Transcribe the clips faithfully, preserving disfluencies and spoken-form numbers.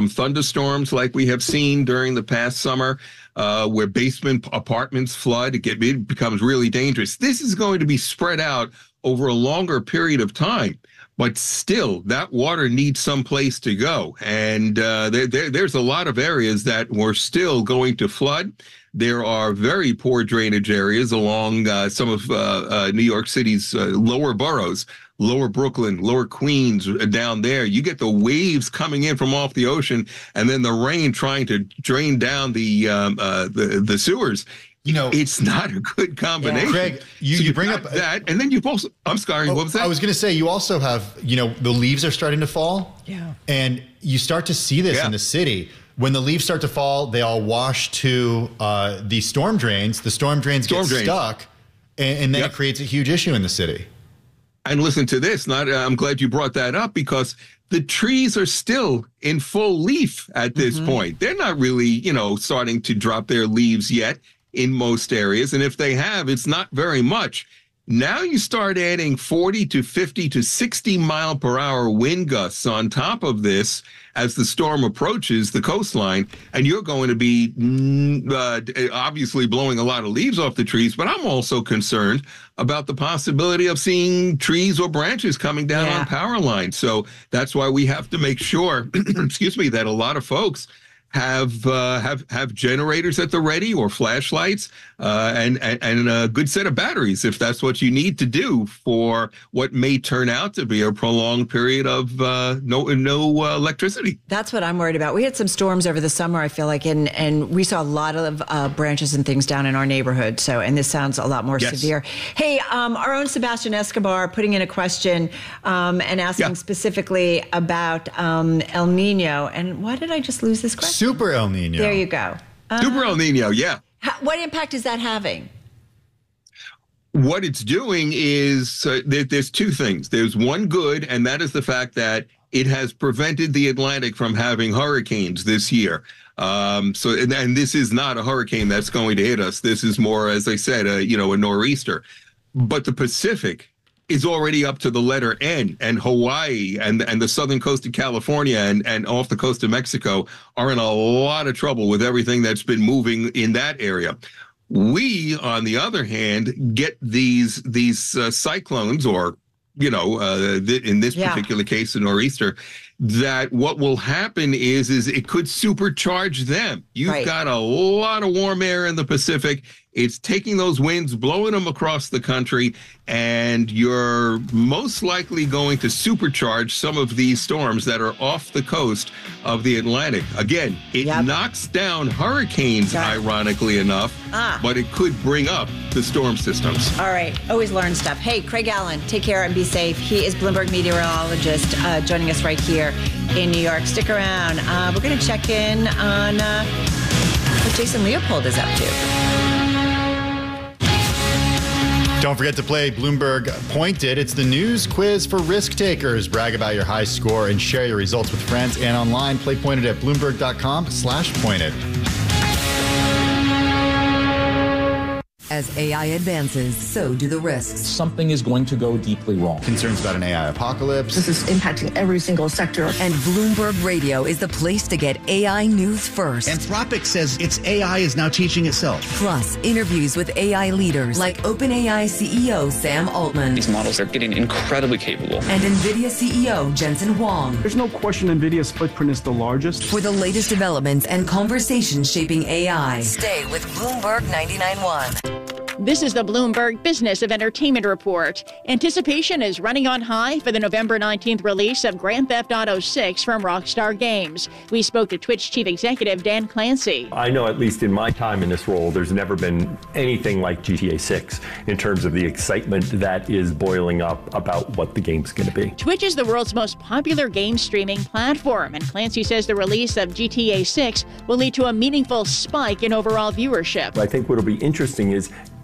from thunderstorms like we have seen during the past summer, uh, where basement apartments flood. It, get, it becomes really dangerous. This is going to be spread out over a longer period of time. But still, that water needs some place to go. And uh, there, there, there's a lot of areas that were still going to flood. There are very poor drainage areas along uh, some of uh, uh, New York City's uh, lower boroughs, lower Brooklyn, lower Queens, down there. You get the waves coming in from off the ocean and then the rain trying to drain down the um, uh, the, the sewers. You know, it's not a good combination. Yeah. Greg, you, so you bring up that, and then you've also, I'm sorry, oh, what was that? I was going to say, you also have, you know, the leaves are starting to fall. Yeah. And you start to see this yeah. in the city. When the leaves start to fall, they all wash to uh, the storm drains. The storm drains storm get drains. stuck, and, and then yep. it creates a huge issue in the city. And listen to this. Not, uh, I'm glad you brought that up, because the trees are still in full leaf at this mm-hmm. point. They're not really, you know, starting to drop their leaves yet in most areas. And if they have, it's not very much. Now you start adding forty to fifty to sixty mile per hour wind gusts on top of this as the storm approaches the coastline, and you're going to be uh, obviously blowing a lot of leaves off the trees. But I'm also concerned about the possibility of seeing trees or branches coming down yeah. on power lines. So that's why we have to make sure, excuse me, that a lot of folks have uh, have have generators at the ready, or flashlights, uh, and, and and a good set of batteries if that's what you need to do for what may turn out to be a prolonged period of uh, no no uh, electricity. That's what I'm worried about. We had some storms over the summer, I feel like, and and we saw a lot of uh, branches and things down in our neighborhood. So, and this sounds a lot more yes. severe. Hey, um, our own Sebastian Escobar putting in a question um, and asking yeah. specifically about um, El Nino. And why did I just lose this question? Super El Nino. There you go. Uh, Super El Nino, yeah. How, what impact is that having? What it's doing is uh, there, there's two things. There's one good, and that is the fact that it has prevented the Atlantic from having hurricanes this year. Um, so, and, and this is not a hurricane that's going to hit us. This is more, as I said, a, you know, a nor'easter. But the Pacific is already up to the letter N, and Hawaii and and the southern coast of California and, and off the coast of Mexico are in a lot of trouble with everything that's been moving in that area. We, on the other hand, get these these uh, cyclones, or, you know, uh, th- in this yeah. particular case, a nor'easter, that what will happen is, is it could supercharge them. You've right. got a lot of warm air in the Pacific. It's taking those winds, blowing them across the country, and you're most likely going to supercharge some of these storms that are off the coast of the Atlantic. Again, it yep. knocks down hurricanes, Got ironically it. enough, ah. but it could bring up the storm systems. All right. Always learn stuff. Hey, Craig Allen, take care and be safe. He is Bloomberg meteorologist uh, joining us right here in New York. Stick around. Uh, we're going to check in on uh, what Jason Leopold is up to. Don't forget to play Bloomberg Pointed. It's the news quiz for risk takers. Brag about your high score and share your results with friends and online. Play Pointed at Bloomberg.com slash pointed. As A I advances, so do the risks. Something is going to go deeply wrong. Concerns about an A I apocalypse. This is impacting every single sector. And Bloomberg Radio is the place to get A I news first. Anthropic says its A I is now teaching itself. Plus, interviews with A I leaders like OpenAI C E O Sam Altman. These models are getting incredibly capable. And NVIDIA C E O Jensen Huang. There's no question NVIDIA's footprint is the largest. For the latest developments and conversations shaping A I, stay with Bloomberg ninety-nine point one. This is the Bloomberg Business of Entertainment Report. Anticipation is running on high for the November nineteenth release of Grand Theft Auto six from Rockstar Games. We spoke to Twitch Chief Executive Dan Clancy. I know, at least in my time in this role, there's never been anything like G T A six in terms of the excitement that is boiling up about what the game's going to be. Twitch is the world's most popular game streaming platform, and Clancy says the release of G T A six will lead to a meaningful spike in overall viewership. I think what'll be interesting is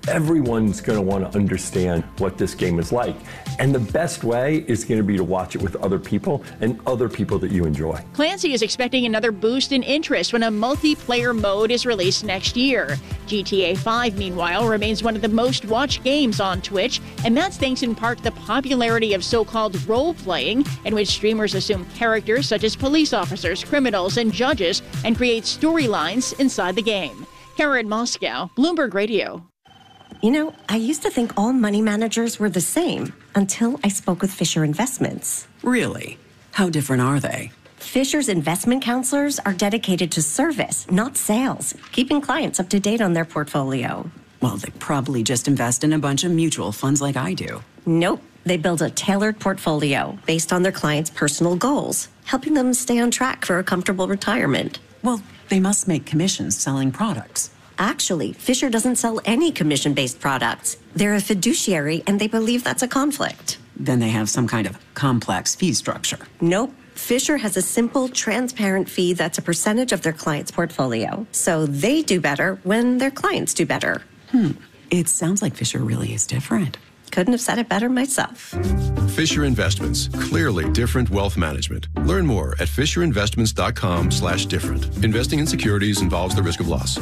Everyone's going to want to understand what this game is like. And the best way is going to be to watch it with other people and other people that you enjoy. Clancy is expecting another boost in interest when a multiplayer mode is released next year. G T A five, meanwhile, remains one of the most watched games on Twitch, and that's thanks in part to the popularity of so-called role-playing, in which streamers assume characters such as police officers, criminals, and judges, and create storylines inside the game. Karen Moscow, Bloomberg Radio. You know, I used to think all money managers were the same until I spoke with Fisher Investments. Really? How different are they? Fisher's investment counselors are dedicated to service, not sales, keeping clients up to date on their portfolio. Well, they probably just invest in a bunch of mutual funds like I do. Nope. They build a tailored portfolio based on their clients' personal goals, helping them stay on track for a comfortable retirement. Well, they must make commissions selling products. Actually, Fisher doesn't sell any commission-based products. They're a fiduciary, and they believe that's a conflict. Then they have some kind of complex fee structure. Nope. Fisher has a simple, transparent fee that's a percentage of their client's portfolio. So they do better when their clients do better. Hmm. It sounds like Fisher really is different. Couldn't have said it better myself. Fisher Investments. Clearly different wealth management. Learn more at fisherinvestments.com slash different. Investing in securities involves the risk of loss.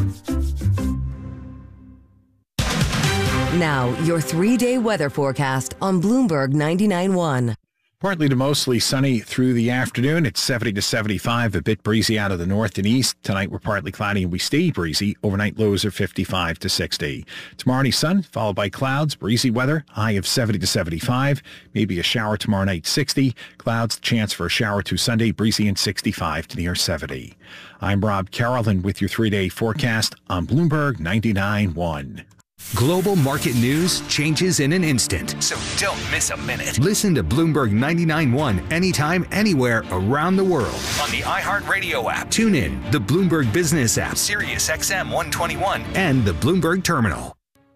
Now, your three-day weather forecast on Bloomberg ninety-nine point one. Partly to mostly sunny through the afternoon. It's seventy to seventy-five, a bit breezy out of the north and east. Tonight we're partly cloudy and we stay breezy. Overnight lows are fifty-five to sixty. Tomorrow sun, followed by clouds, breezy weather, high of seventy to seventy-five. Maybe a shower tomorrow night, sixty. Clouds, chance for a shower to Sunday, breezy and sixty-five to near seventy. I'm Rob Carolyn with your three-day forecast on Bloomberg ninety-nine point one. Global market news changes in an instant, so don't miss a minute. Listen to Bloomberg ninety-nine point one anytime, anywhere around the world on the iHeartRadio app. Tune in, the Bloomberg Business app, Sirius X M one twenty-one, and the Bloomberg Terminal.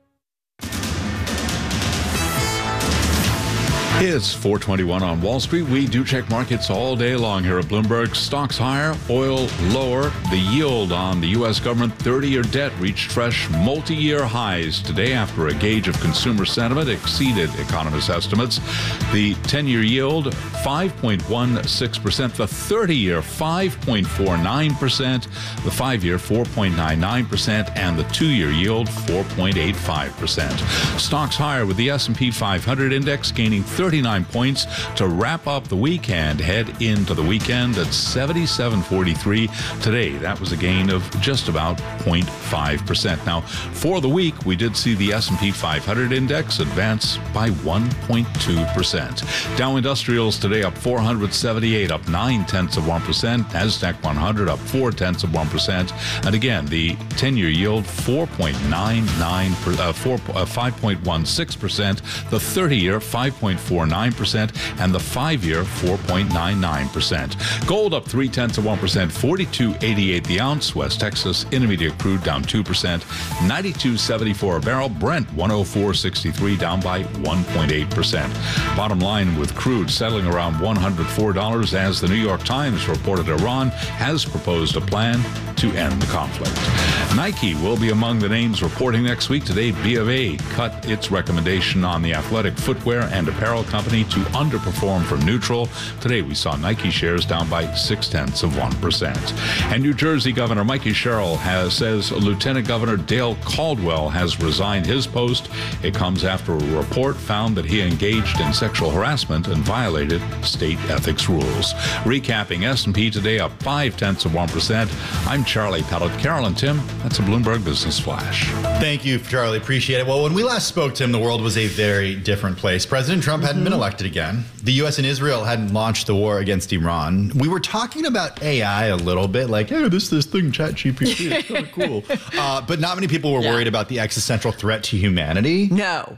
It's four twenty-one on Wall Street. We do check markets all day long here at Bloomberg. Stocks higher, oil lower. The yield on the U S government thirty-year debt reached fresh multi-year highs today after a gauge of consumer sentiment exceeded economists' estimates. The ten-year yield, five point one six percent. The thirty-year, five point four nine percent. The five-year, four point nine nine percent. And the two-year yield, four point eight five percent. Stocks higher with the S and P five hundred index gaining thirty-nine points to wrap up the weekend. Head into the weekend at seventy-seven forty-three. Today, that was a gain of just about zero point five percent. Now, for the week, we did see the S and P five hundred index advance by one point two percent. Dow Industrials today up four hundred seventy-eight, up nine tenths of one percent. NASDAQ one hundred up four tenths of one percent. And again, the ten-year yield four point nine nine, uh, four, uh, five point one six percent. The thirty-year five point four nine percent, and the five-year four point nine nine percent. Gold up three tenths of one percent, forty-two eighty-eight the ounce. West Texas Intermediate crude down two percent, ninety-two seventy-four a barrel. Brent one oh four sixty-three down by one point eight percent. Bottom line with crude settling around one hundred four dollars as the New York Times reported Iran has proposed a plan to end the conflict. Nike will be among the names reporting next week. Today, B of A cut its recommendation on the athletic footwear and apparel company to underperform from neutral. Today, we saw Nike shares down by six tenths of one percent. And New Jersey Governor Mikey Sherrill has says Lieutenant Governor Dale Caldwell has resigned his post. It comes after a report found that he engaged in sexual harassment and violated state ethics rules. Recapping S and P today up five tenths of one percent. I'm Charlie Pellet. Carol and Tim, that's a Bloomberg Business Flash. Thank you, Charlie. Appreciate it. Well, when we last spoke, Tim, the world was a very different place. President Trump hadn't been elected again. The U S and Israel hadn't launched the war against Iran. We were talking about A I a little bit, like, hey, this this thing, ChatGPT, it's kind of cool. Uh, but not many people were yeah. worried about the existential threat to humanity. No.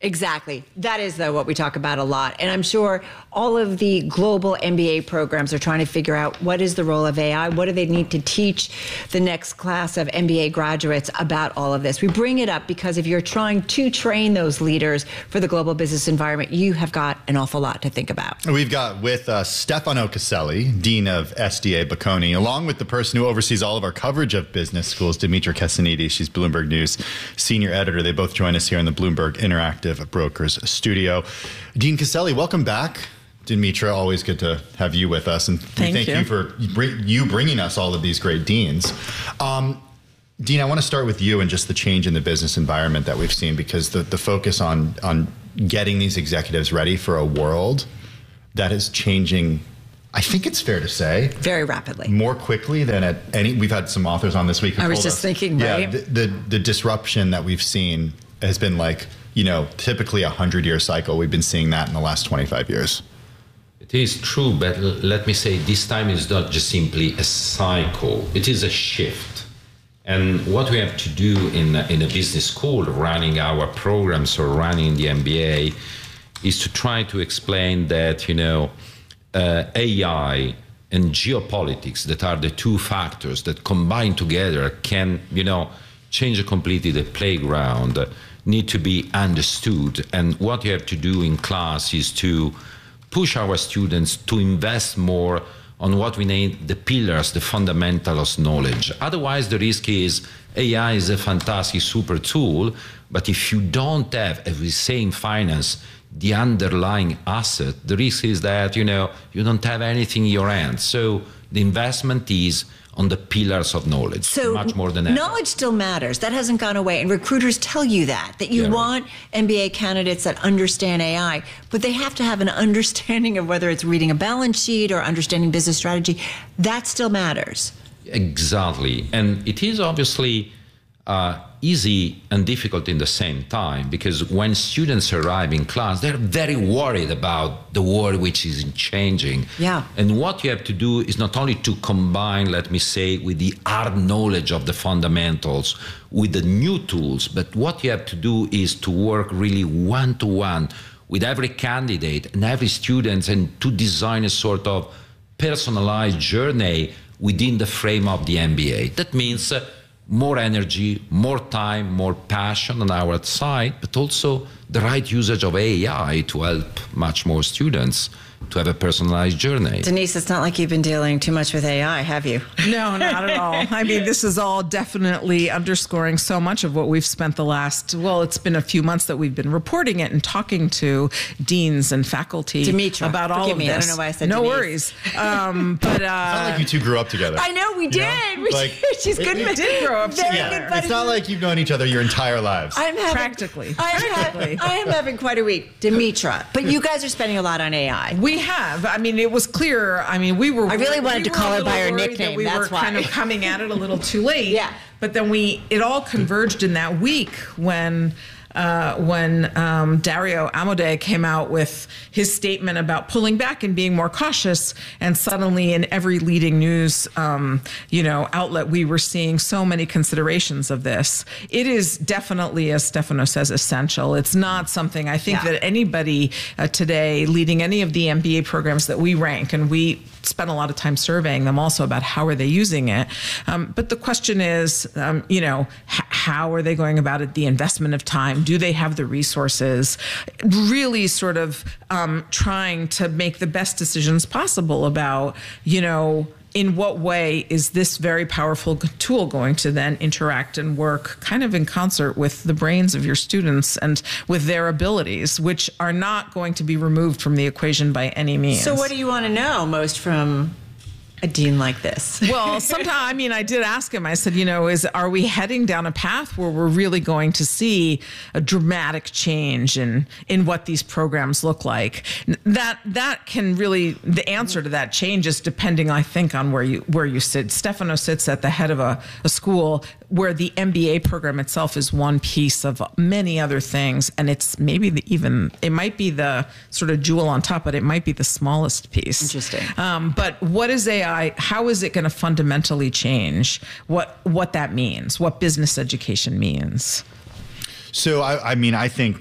Exactly. That is, though, what we talk about a lot. And I'm sure all of the global M B A programs are trying to figure out what is the role of A I? What do they need to teach the next class of M B A graduates about all of this? We bring it up because if you're trying to train those leaders for the global business environment, you have got an awful lot to think about. We've got with us Stefano Caselli, Dean of S D A Bocconi, along with the person who oversees all of our coverage of business schools, Dimitra Casanidi. She's Bloomberg News senior editor. They both join us here in the Bloomberg Interactive Brokers studio. Dean Caselli, welcome back. Dimitra, always good to have you with us. And thank, thank you. you for you bringing us all of these great deans. Um, Dean, I want to start with you and just the change in the business environment that we've seen, because the, the focus on, on getting these executives ready for a world that is changing, I think it's fair to say, very rapidly, more quickly than at any. We've had some authors on this week who I was told just us, thinking, yeah, right? The, the, the disruption that we've seen has been like, you know, typically a hundred-year cycle. We've been seeing that in the last twenty-five years. It is true, but let me say this time is not just simply a cycle. It is a shift. And what we have to do in a, in a business school, running our programs or running the M B A, is to try to explain that, you know, uh, A I and geopolitics, that are the two factors that combined together can, you know, change completely the playground, need to be understood. And what you have to do in class is to push our students to invest more on what we name the pillars, the fundamentals of knowledge. Otherwise, the risk is A I is a fantastic super tool, but if you don't have, as we say in finance, the underlying asset, the risk is that, you know, you don't have anything in your hands. So the investment is on the pillars of knowledge, so much more than ever. Knowledge still matters. That hasn't gone away. And recruiters tell you that, that you Yeah, right. want M B A candidates that understand A I, but they have to have an understanding of whether it's reading a balance sheet or understanding business strategy. That still matters. Exactly. And it is obviously uh, easy and difficult in the same time, because when students arrive in class, they're very worried about the world which is changing. Yeah. And what you have to do is not only to combine, let me say, with the hard knowledge of the fundamentals, with the new tools, but what you have to do is to work really one-to-one with every candidate and every student, and to design a sort of personalized journey within the frame of the M B A. That means uh, more energy, more time, more passion on our side, but also the right usage of A I to help much more students to have a personalized journey. Denise, it's not like you've been dealing too much with A I, have you? No, not at all. I mean, this is all definitely underscoring so much of what we've spent the last, well, it's been a few months that we've been reporting it and talking to deans and faculty Dimitra, about all forgive of me, this. I don't know why I said No Denise. worries. Um, but uh, It's not like you two grew up together. I know, we You did. know? We Like, did. She's good. we did grow up Very together. good buddies. It's not like you've known each other your entire lives. I'm having, Practically. I am, Practically. having, I am having quite a week. Dimitra, but you guys are spending a lot on A I. We have. I mean, it was clear. I mean, we were. I really wanted we to were call a her by little her worried nickname, That we that's were why. kind of coming at it a little too late. Yeah. But then we, it all converged in that week when. Uh, when um, Dario Amodei came out with his statement about pulling back and being more cautious, and suddenly in every leading news, um, you know, outlet, we were seeing so many considerations of this. It is definitely, as Stefano says, essential. It's not something I think Yeah. that anybody uh, today leading any of the M B A programs that we rank, and we spend a lot of time surveying them also about how are they using it. Um, but the question is, um, you know, h- how are they going about it? The investment of time. Do they have the resources? Really sort of um, trying to make the best decisions possible about, you know, in what way is this very powerful tool going to then interact and work kind of in concert with the brains of your students and with their abilities, which are not going to be removed from the equation by any means. So what do you want to know most from a dean like this? Well, sometimes, I mean, I did ask him, I said, you know, is, are we heading down a path where we're really going to see a dramatic change in, in what these programs look like? That, that can really, the answer to that changes depending, I think, on where you, where you sit. Stefano sits at the head of a, a school where the M B A program itself is one piece of many other things. And it's maybe the even, it might be the sort of jewel on top, but it might be the smallest piece. Interesting. Um, but what is A I? How is it going to fundamentally change what what that means, what business education means? So, I, I mean, I think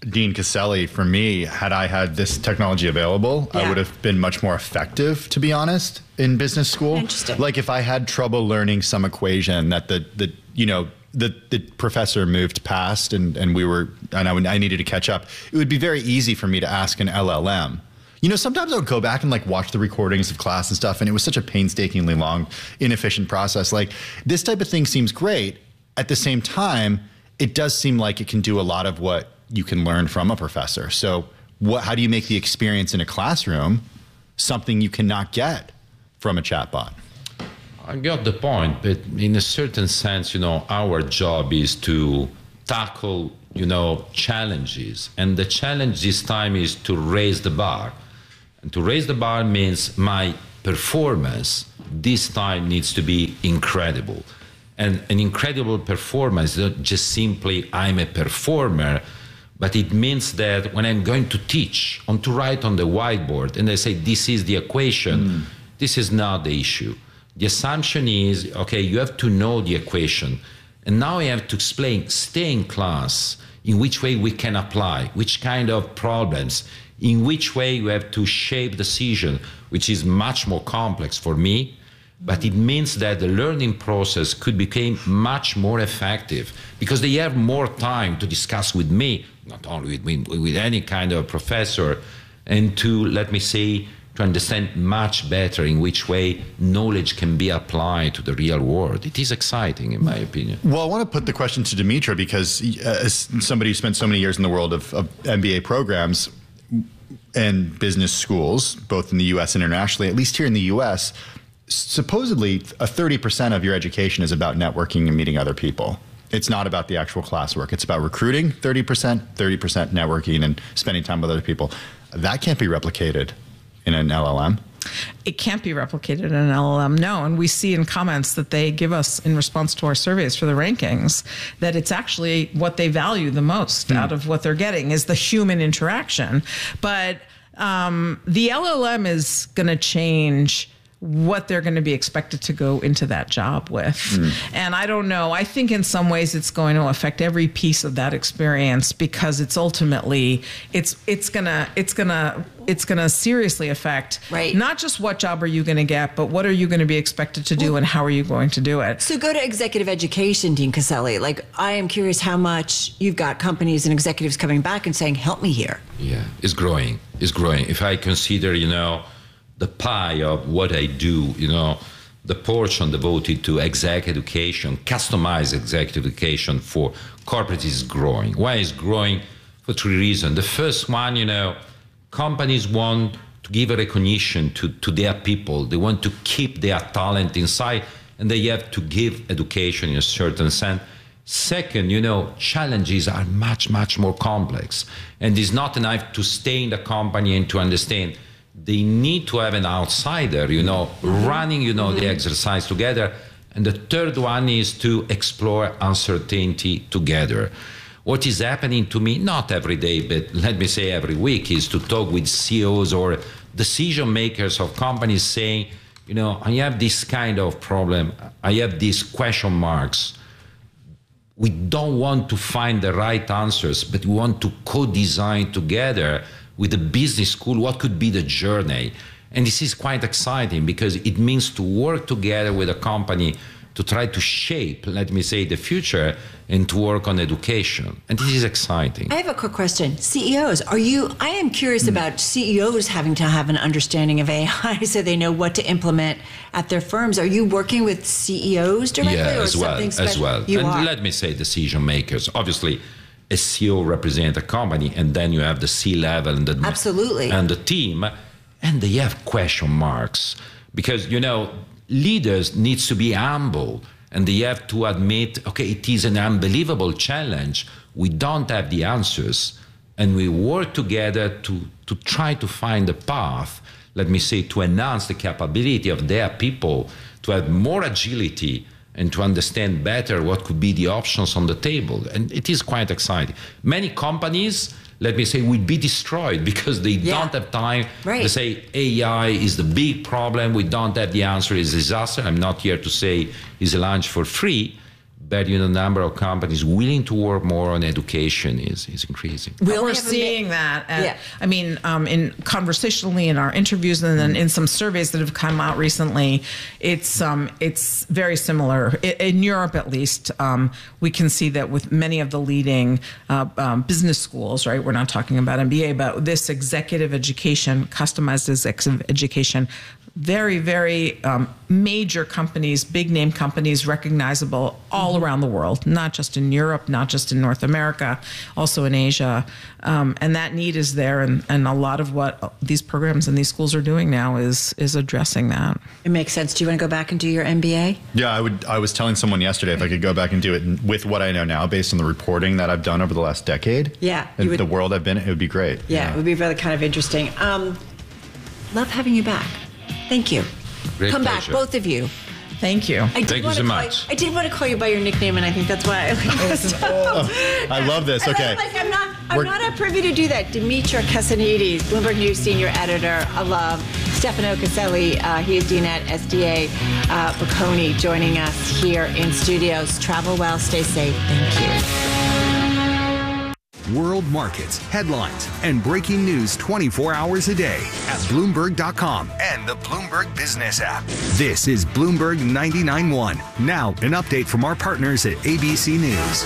Dean Caselli, for me, had I had this technology available, yeah. I would have been much more effective, to be honest, in business school. Interesting. Like if I had trouble learning some equation that the, the you know, the, the professor moved past and, and we were, and I, would, I needed to catch up, it would be very easy for me to ask an L L M. You know, sometimes I would go back and like watch the recordings of class and stuff, and it was such a painstakingly long, inefficient process. Like this type of thing seems great. At the same time, it does seem like it can do a lot of what you can learn from a professor. So what, how do you make the experience in a classroom something you cannot get from a chatbot? I got the point, but in a certain sense, you know, our job is to tackle, you know, challenges. And the challenge this time is to raise the bar. And to raise the bar means my performance this time needs to be incredible. And an incredible performance, not just simply I'm a performer, but it means that when I'm going to teach, on to write on the whiteboard, and I say, this is the equation, mm. this is not the issue. The assumption is, okay, you have to know the equation. And now I have to explain, stay in class, in which way we can apply, which kind of problems, in which way you have to shape decision, which is much more complex for me. But it means that the learning process could become much more effective because they have more time to discuss with me, not only with, with any kind of professor, and to, let me say, to understand much better in which way knowledge can be applied to the real world. It is exciting, in my opinion. Well, I want to put the question to Dimitra because uh, as somebody who spent so many years in the world of, of M B A programs and business schools, both in the U S and internationally, at least here in the U S, supposedly a thirty percent of your education is about networking and meeting other people. It's not about the actual classwork. It's about recruiting, thirty percent, thirty percent networking and spending time with other people. That can't be replicated in an L L M. It can't be replicated in an L L M, no. And we see in comments that they give us in response to our surveys for the rankings that it's actually what they value the most mm. out of what they're getting is the human interaction. But um, the L L M is going to change what they're going to be expected to go into that job with. Mm. And I don't know, I think in some ways it's going to affect every piece of that experience because it's ultimately, it's it's gonna, it's gonna, it's gonna seriously affect right. not just what job are you going to get, but what are you going to be expected to do well, and how are you going to do it? So go to executive education, Dean Caselli. Like, I am curious how much you've got companies and executives coming back and saying, help me here. Yeah, it's growing, it's growing. If I consider, you know, the pie of what I do, you know, the portion devoted to executive education, customized executive education for corporates is growing. Why is growing? For three reasons. The first one, you know, companies want to give a recognition to, to their people. They want to keep their talent inside, and they have to give education in a certain sense. Second, you know, challenges are much, much more complex. And it's not enough to stay in the company and to understand. They need to have an outsider, you know, running, you know, the exercise together. And the third one is to explore uncertainty together. What is happening to me, not every day, but let me say every week, is to talk with C E Os or decision makers of companies saying, you know, I have this kind of problem. I have these question marks. We don't want to find the right answers, but we want to co-design together with the business school, what could be the journey? And this is quite exciting because it means to work together with a company to try to shape, let me say, the future and to work on education. And this is exciting. I have a quick question. C E Os, are you, I am curious mm. about C E Os having to have an understanding of A I so they know what to implement at their firms. Are you working with C E Os directly? Yeah, or as well, as well. You and are. Let me say decision makers. Obviously, a C E O represents a company, and then you have the C-level and the Absolutely. and the team, and they have question marks because, you know, leaders needs to be humble, and they have to admit, okay, it is an unbelievable challenge. We don't have the answers, and we work together to to try to find a path. Let me say, to enhance the capability of their people to have more agility and to understand better what could be the options on the table. And it is quite exciting. Many companies, let me say, will be destroyed because they yeah. don't have time. Right. They say A I is the big problem. We don't have the answer. It's a disaster. I'm not here to say it's a lunch for free. but you know, the number of companies willing to work more on education is, is increasing. Well, we're seeing that. At, yeah. I mean, um, in conversationally in our interviews and then in some surveys that have come out recently, it's um, it's very similar. In, in Europe, at least, um, we can see that with many of the leading uh, um, business schools, right? We're not talking about M B A, but this executive education, customized executive education, very, very um, major companies, big name companies, recognizable all mm-hmm. around the world, not just in Europe, not just in North America, also in Asia. Um, and that need is there. And, and a lot of what these programs and these schools are doing now is is addressing that. It makes sense. Do you want to go back and do your M B A? Yeah, I would. I was telling someone yesterday if I could go back and do it with what I know now, based on the reporting that I've done over the last decade. Yeah. And would, the world I've been in, it would be great. Yeah, yeah, it would be really kind of interesting. Um, love having you back. Thank you. Great Come pleasure. back, both of you. Thank you. I Thank you so much. You, I did want to call you by your nickname, and I think that's why I like this. Oh, I love this. Okay. I'm, like, I'm not. I'm We're, not at privy to do that. Dimitra Kasanides, Bloomberg News senior editor. I love Stefano Caselli. Uh, he is dean at S D A. Uh, Bocconi joining us here in studios. Travel well. Stay safe. Thank you. World markets, headlines, and breaking news twenty-four hours a day at Bloomberg dot com and the Bloomberg Business app. This is Bloomberg ninety-nine point one. Now, an update from our partners at A B C News.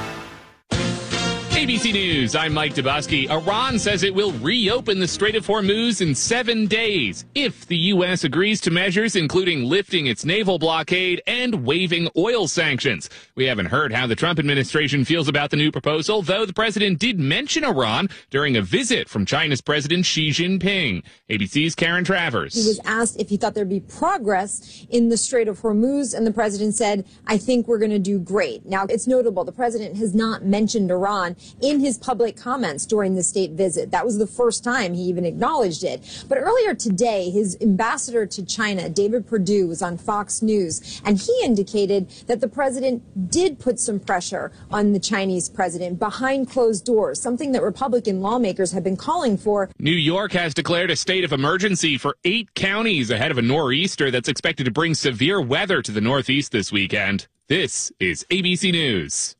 A B C News, I'm Mike Dubosky. Iran says it will reopen the Strait of Hormuz in seven days if the U S agrees to measures including lifting its naval blockade and waiving oil sanctions. We haven't heard how the Trump administration feels about the new proposal, though the president did mention Iran during a visit from China's President Xi Jinping. A B C's Karen Travers. He was asked if he thought there'd be progress in the Strait of Hormuz, and the president said, I think we're going to do great. Now, it's notable the president has not mentioned Iran in his public comments during the state visit. That was the first time he even acknowledged it. But earlier today, his ambassador to China, David Perdue, was on Fox News, and he indicated that the president did put some pressure on the Chinese president behind closed doors, something that Republican lawmakers have been calling for. New York has declared a state of emergency for eight counties ahead of a nor'easter that's expected to bring severe weather to the Northeast this weekend. This is A B C News.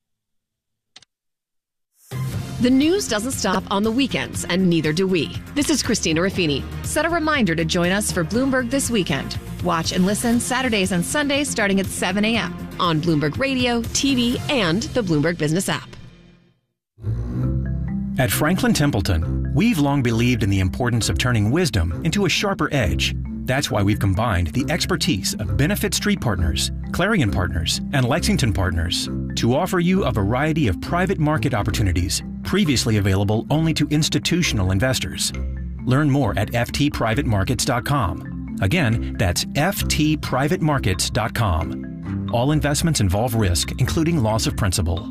The news doesn't stop on the weekends, and neither do we. This is Christina Raffini. Set a reminder to join us for Bloomberg This Weekend. Watch and listen Saturdays and Sundays starting at seven a.m. on Bloomberg Radio, T V, and the Bloomberg Business app. At Franklin Templeton, we've long believed in the importance of turning wisdom into a sharper edge. That's why we've combined the expertise of Benefit Street Partners, Clarion Partners, and Lexington Partners to offer you a variety of private market opportunities previously available only to institutional investors. Learn more at f t private markets dot com. Again, that's f t private markets dot com. All investments involve risk, including loss of principal.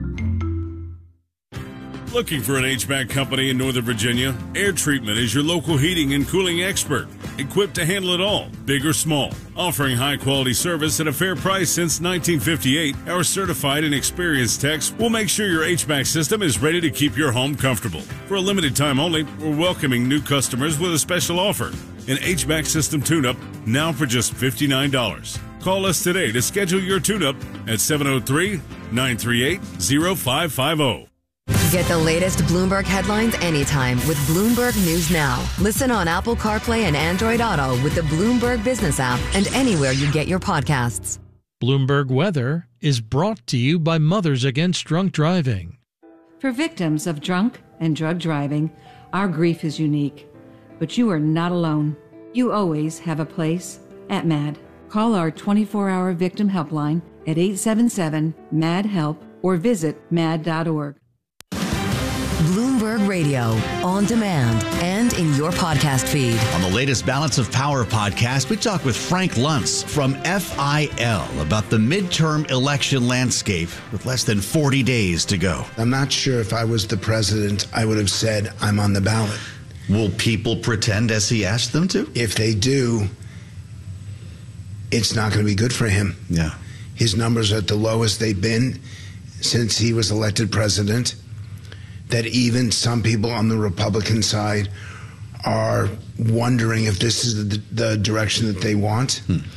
Looking for an H V A C company in Northern Virginia? Air Treatment is your local heating and cooling expert, equipped to handle it all, big or small. Offering high-quality service at a fair price since nineteen fifty-eight, our certified and experienced techs will make sure your H V A C system is ready to keep your home comfortable. For a limited time only, we're welcoming new customers with a special offer. An H V A C system tune-up now for just fifty-nine dollars. Call us today to schedule your tune-up at seven oh three, nine three eight, oh five five oh. Get the latest Bloomberg headlines anytime with Bloomberg News Now. Listen on Apple CarPlay and Android Auto with the Bloomberg Business app and anywhere you get your podcasts. Bloomberg Weather is brought to you by Mothers Against Drunk Driving. For victims of drunk and drug driving, our grief is unique. But you are not alone. You always have a place at MAD. Call our twenty-four hour victim helpline at eight seven seven, M A D, HELP or visit mad dot org. Bloomberg Radio, on demand and in your podcast feed. On the latest Balance of Power podcast, we talk with Frank Luntz from F I L about the midterm election landscape with less than forty days to go. I'm not sure if I was the president, I would have said I'm on the ballot. Will people pretend as he asked them to? If they do, it's not going to be good for him. Yeah. His numbers are at the lowest they've been since he was elected president. That even some people on the Republican side are wondering if this is the, the direction that they want. Hmm.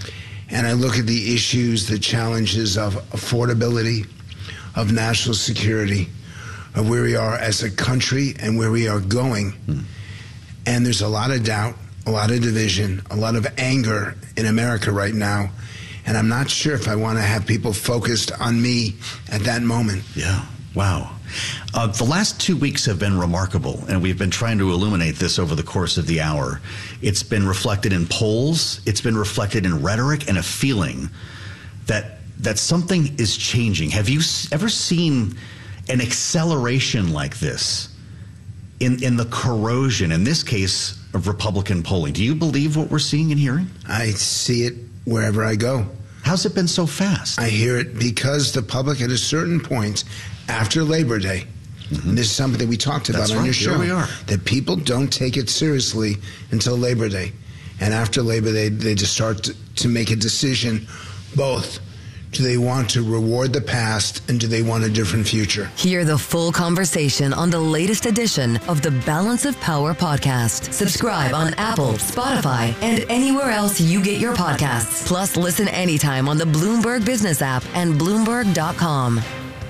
and I look at the issues, the challenges of affordability, of national security, of where we are as a country and where we are going. Mm. And there's a lot of doubt, a lot of division, a lot of anger in America right now. And I'm not sure if I want to have people focused on me at that moment. Yeah. Wow. Uh, the last two weeks have been remarkable, and we've been trying to illuminate this over the course of the hour. It's been reflected in polls. It's been reflected in rhetoric and a feeling that that something is changing. Have you ever seen an acceleration like this in, in the corrosion, in this case, of Republican polling? Do you believe what we're seeing and hearing? I see it wherever I go. How's it been so fast? I hear it because the public at a certain point after Labor Day, mm-hmm. and this is something that we talked about That's on right. your show, Here we are. that people don't take it seriously until Labor Day. And after Labor Day, they just start to, to make a decision, both do they want to reward the past and do they want a different future? Hear the full conversation on the latest edition of the Balance of Power podcast. Subscribe on Apple, Spotify, and anywhere else you get your podcasts. Plus, listen anytime on the Bloomberg Business app and Bloomberg dot com.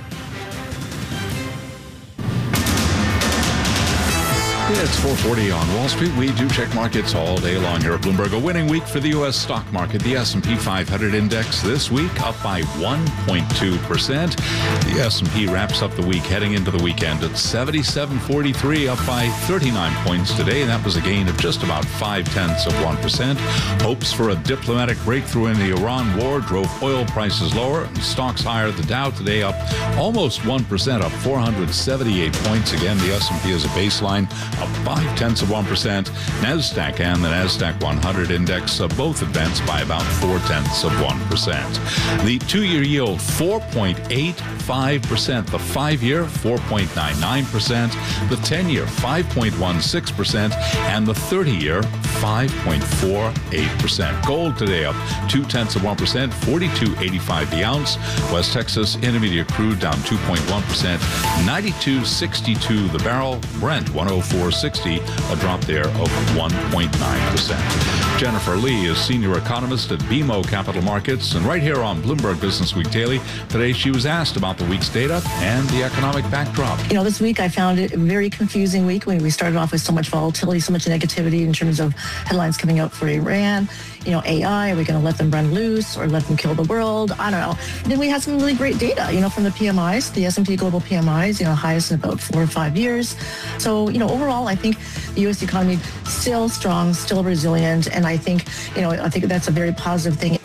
It's four forty on Wall Street. We do check markets all day long here at Bloomberg. A winning week for the U S stock market. The S and P five hundred index this week up by one point two percent. The S and P wraps up the week heading into the weekend at seventy-seven forty-three, up by thirty-nine points today. That was a gain of just about five-tenths of one percent. Hopes for a diplomatic breakthrough in the Iran war drove oil prices lower and stocks higher. The Dow today up almost one percent, up four hundred seventy-eight points. Again, the S and P is a baseline, up five-tenths of one percent. NASDAQ and the NASDAQ one hundred index uh, both advanced by about four-tenths of one percent. The two-year yield, four point eight five percent. The five-year, four point nine nine percent. The ten-year, five point one six percent. And the thirty-year, five point four eight percent. Gold today up two-tenths of one percent, forty-two eighty-five the ounce. West Texas Intermediate crude down two point one percent, ninety-two sixty-two the barrel. Brent, one oh four sixty, a drop there of one point nine percent. Jennifer Lee is senior economist at B M O Capital Markets, and right here on Bloomberg Business Week Daily, today she was asked about the week's data and the economic backdrop. You know, this week I found it a very confusing week. When we started off with so much volatility, so much negativity in terms of headlines coming out for Iran. You know, A I, are we going to let them run loose or let them kill the world? I don't know. Then we had some really great data, you know, from the P M Is, the S and P Global P M Is, you know, highest in about four or five years. So, you know, overall, I think the U S economy still strong, still resilient. And I think, you know, I think that's a very positive thing.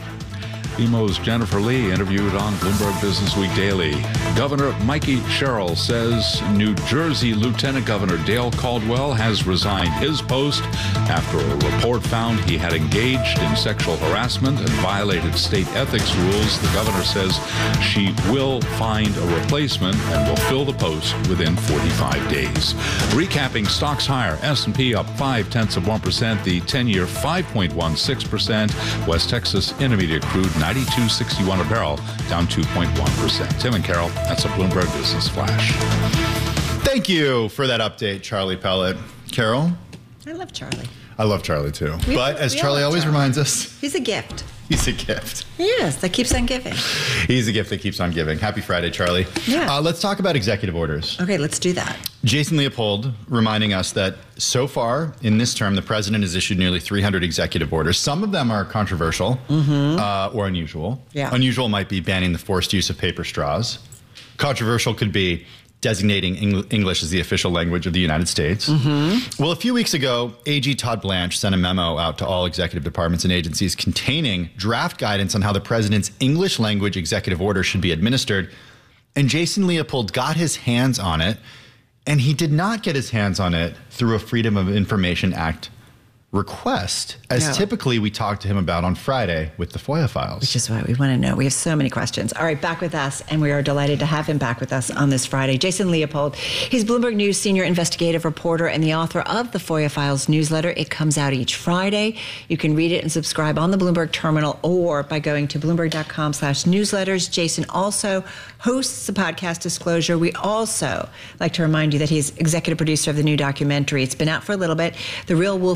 B M O's Jennifer Lee interviewed on Bloomberg Business Week Daily. Governor Mikey Sherrill says New Jersey Lieutenant Governor Dale Caldwell has resigned his post after a report found he had engaged in sexual harassment and violated state ethics rules. The governor says she will find a replacement and will fill the post within forty-five days. Recapping stocks higher, S and P up five-tenths of one percent, the ten-year five point one six percent, West Texas Intermediate crude ninety-two sixty-one a barrel, down two point one percent. Tim and Carol, that's a Bloomberg Business Flash. Thank you for that update, Charlie Pellet. Carol? I love Charlie. I love Charlie, too. We, but as we Charlie always Charlie. reminds us, he's a gift. He's a gift. Yes, that keeps on giving. He's a gift that keeps on giving. Happy Friday, Charlie. Yeah. Uh, let's talk about executive orders. Okay, let's do that. Jason Leopold reminding us that so far in this term, the president has issued nearly three hundred executive orders. Some of them are controversial mm-hmm. uh, or unusual. Yeah. Unusual might be banning the forced use of paper straws. Controversial could be designating Eng- English as the official language of the United States. Mm-hmm. Well, a few weeks ago, A G Todd Blanche sent a memo out to all executive departments and agencies containing draft guidance on how the president's English language executive order should be administered. And Jason Leopold got his hands on it, and he did not get his hands on it through a Freedom of Information Act request, as No. typically we talked to him about on Friday with the FOIA files. Which is why we want to know. We have so many questions. All right, back with us, and we are delighted to have him back with us on this Friday. Jason Leopold, he's Bloomberg News senior investigative reporter and the author of the FOIA Files newsletter. It comes out each Friday. You can read it and subscribe on the Bloomberg terminal or by going to bloomberg.com slash newsletters. Jason also hosts the podcast Disclosure. We also like to remind you that he's executive producer of the new documentary. It's been out for a little bit, The Real Wolf of Wall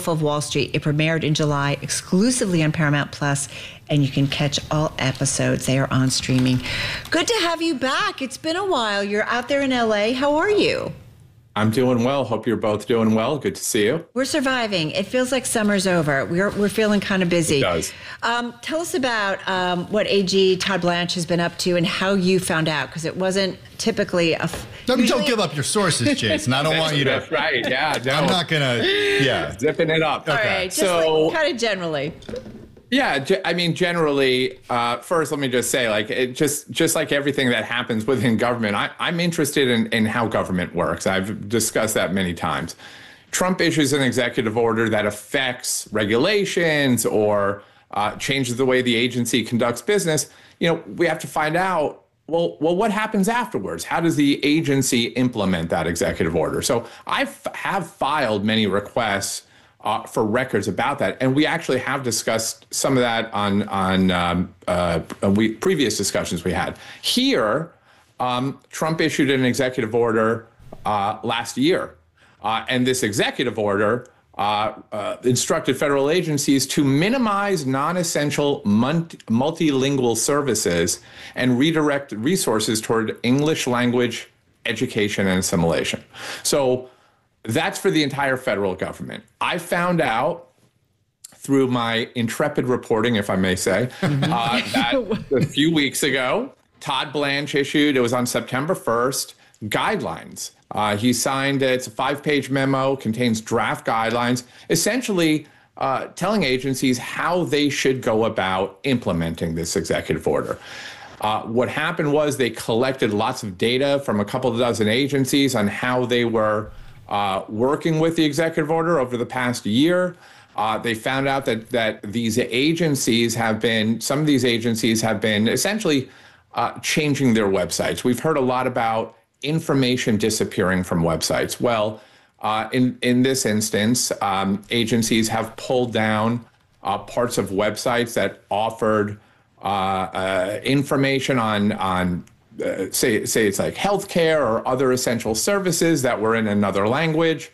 Street. It premiered in July exclusively on Paramount Plus, and you can catch all episodes. They are on streaming. Good to have you back. It's been a while. You're out there in L A. How are you? I'm doing well. Hope you're both doing well. Good to see you. We're surviving. It feels like summer's over. We're we're feeling kind of busy. It does. Um, tell us about um, what A G Todd Blanche has been up to and how you found out, because it wasn't typically a. F- don't, usually- don't give up your sources, Jason. I don't want you to. That's right. Yeah. No. I'm not gonna. Yeah. Zipping it up. All right. Just so, like, kind of generally. Yeah, I mean, generally, uh, first, let me just say, like, it just just like everything that happens within government, I, I'm interested in, in how government works. I've discussed that many times. Trump issues an executive order that affects regulations or uh, changes the way the agency conducts business. You know, we have to find out, well, well, what happens afterwards? How does the agency implement that executive order? So I f- have filed many requests Uh, for records about that, and we actually have discussed some of that on on um, uh, we previous discussions we had. Here, um, Trump issued an executive order uh, last year, uh, and this executive order uh, uh, instructed federal agencies to minimize non-essential multi- multilingual services and redirect resources toward English language education and assimilation. So. That's for the entire federal government. I found out through my intrepid reporting, if I may say, uh, that a few weeks ago, Todd Blanche issued, it was on September first, guidelines. Uh, he signed, it's a five-page memo, contains draft guidelines, essentially uh, telling agencies how they should go about implementing this executive order. Uh, what happened was they collected lots of data from a couple of dozen agencies on how they were Uh, working with the executive order over the past year. Uh, they found out that that these agencies have been, some of these agencies have been essentially uh, changing their websites. We've heard a lot about information disappearing from websites. Well, uh, in, in this instance, um, agencies have pulled down uh, parts of websites that offered uh, uh, information on on Uh, say say it's like healthcare or other essential services that were in another language,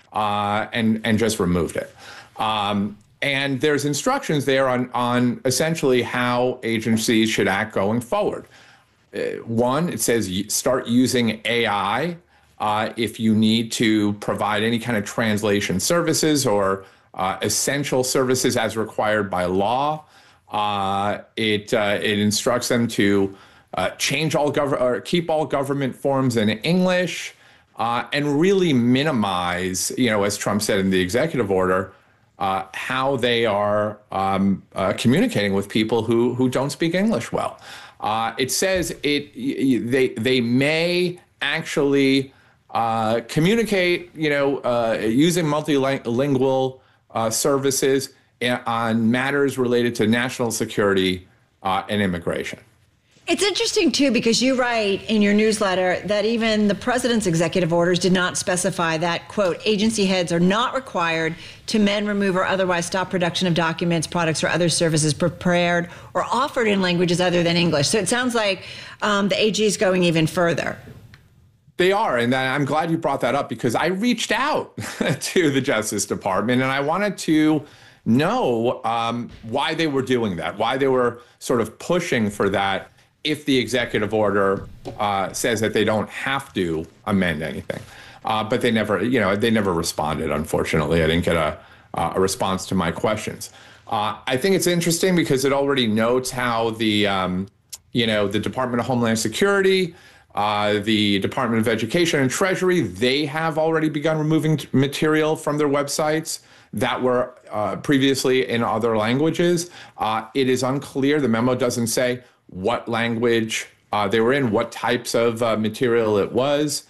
uh, and and just removed it. Um, and there's instructions there on on essentially how agencies should act going forward. Uh, one, it says start using A I uh, if you need to provide any kind of translation services or uh, essential services as required by law. Uh, it uh, it instructs them to Uh, change all gov- or keep all government forms in English, uh, and really minimize, you know, as Trump said in the executive order, uh, how they are um, uh, communicating with people who who don't speak English well. Uh, it says it they they may actually uh, communicate, you know, uh, using multilingual uh, services on matters related to national security uh, and immigration. It's interesting, too, because you write in your newsletter that even the president's executive orders did not specify that, quote, agency heads are not required to mend, remove, or otherwise stop production of documents, products, or other services prepared or offered in languages other than English. So it sounds like um, the A G is going even further. They are, and I'm glad you brought that up because I reached out to the Justice Department and I wanted to know um, why they were doing that, why they were sort of pushing for that if the executive order uh, says that they don't have to amend anything. Uh, but they never, you know, they never responded, unfortunately. I didn't get a, uh, a response to my questions. Uh, I think it's interesting because it already notes how the, um, you know, the Department of Homeland Security, uh, the Department of Education and Treasury, they have already begun removing t- material from their websites that were uh, previously in other languages. Uh, it is unclear, the memo doesn't say what language uh, they were in, what types of uh, material it was.